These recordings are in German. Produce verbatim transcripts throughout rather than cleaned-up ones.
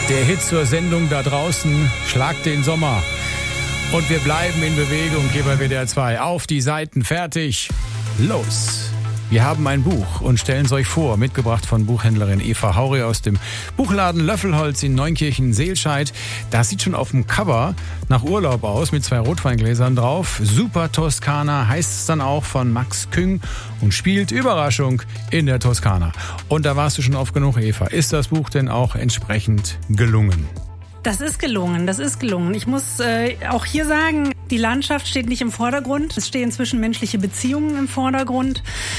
Der Hit zur Sendung da draußen, Schlag den Sommer. Und wir bleiben in Bewegung hier bei W D R zwei. Auf die Seiten, fertig, los. Wir haben ein Buch und stellen es euch vor, mitgebracht von Buchhändlerin Eva Hauri aus dem Buchladen Löffelholz in Neunkirchen-Seelscheid. Das sieht schon auf dem Cover nach Urlaub aus, mit zwei Rotweingläsern drauf. Super Toskana heißt es dann auch, von Max Küng, und spielt, Überraschung, in der Toskana. Und da warst du schon oft genug, Eva. Ist das Buch denn auch entsprechend gelungen? Das ist gelungen, das ist gelungen. Ich muss äh, auch hier sagen, die Landschaft steht nicht im Vordergrund. Es stehen zwischenmenschliche Beziehungen im Vordergrund.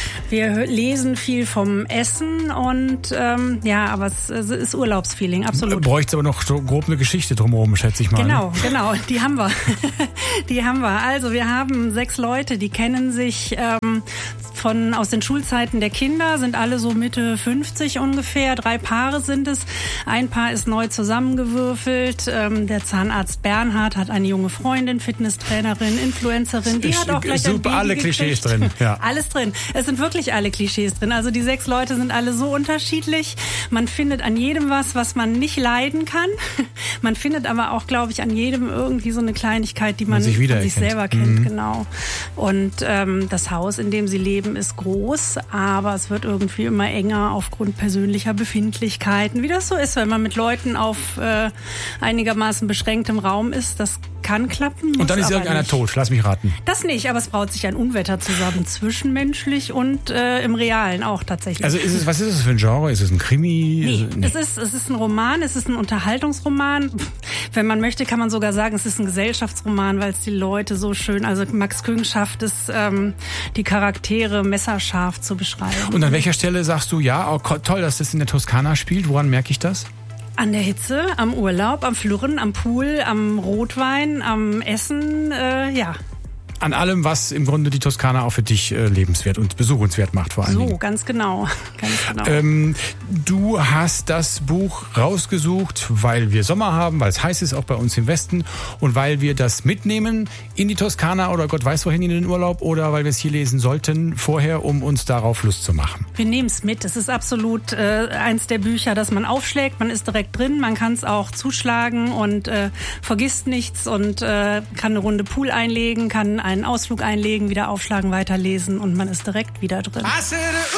Wir lesen viel vom Essen und ähm, ja, aber es, es ist Urlaubsfeeling, absolut. Bräuchte aber noch so grob eine Geschichte drumherum, schätze ich mal. Genau, ne? genau, die haben wir. Die haben wir. Also wir haben sechs Leute, die kennen sich ähm, von aus den Schulzeiten der Kinder, sind alle so Mitte fünfzig ungefähr. Drei Paare sind es. Ein Paar ist neu zusammengewürfelt. Ähm, der Zahnarzt Bernhard hat eine junge Freundin, Fitnesstrainerin, Influencerin. Die hat auch gleich super, ein Baby alle gekriegt. Klischees drin. Ja. Alles drin. Es sind wirklich alle Klischees drin. Also die sechs Leute sind alle so unterschiedlich. Man findet an jedem was, was man nicht leiden kann. Man findet aber auch, glaube ich, an jedem irgendwie so eine Kleinigkeit, die man, man sich, von sich selber kennt. Mhm. Genau. Und ähm, das Haus, in dem sie leben, ist groß, aber es wird irgendwie immer enger aufgrund persönlicher Befindlichkeiten. Wie das so ist, wenn man mit Leuten auf äh, einigermaßen beschränktem Raum ist, das kann klappen. Und dann ist irgendeiner nicht. tot, lass mich raten. Das nicht, aber es braut sich ein Unwetter zusammen, zwischenmenschlich und äh, im Realen auch tatsächlich. Also ist es, was ist es für ein Genre? Ist es ein Krimi? Nee, nee. Es ist, es ist ein Roman, es ist ein Unterhaltungsroman. Wenn man möchte, kann man sogar sagen, es ist ein Gesellschaftsroman, weil es die Leute so schön, also Max Küng schafft es, ähm, die Charaktere messerscharf zu beschreiben. Und an welcher Stelle sagst du, ja, oh, toll, dass das in der Toskana spielt? Woran merke ich das? An der Hitze, am Urlaub, am Flirren, am Pool, am Rotwein, am Essen, äh, ja. An allem, was im Grunde die Toskana auch für dich äh, lebenswert und besuchenswert macht vor allen Dingen. So, ganz genau. Ganz genau. Ähm, du hast das Buch rausgesucht, weil wir Sommer haben, weil es heiß ist, auch bei uns im Westen, und weil wir das mitnehmen in die Toskana oder Gott weiß wohin in den Urlaub, oder weil wir es hier lesen sollten vorher, um uns darauf Lust zu machen. Wir nehmen es mit. Es ist absolut äh, eins der Bücher, das man aufschlägt. Man ist direkt drin, man kann es auch zuschlagen und äh, vergisst nichts und äh, kann eine Runde Pool einlegen, kann einen Ausflug einlegen, wieder aufschlagen, weiterlesen und man ist direkt wieder drin.